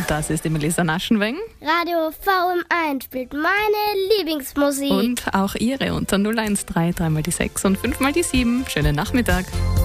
das ist die Melissa Naschenweng. Radio VM1 spielt meine Lieblingsmusik. Und auch ihre unter 013 3 mal die 6 und 5 mal die 7. Schönen Nachmittag.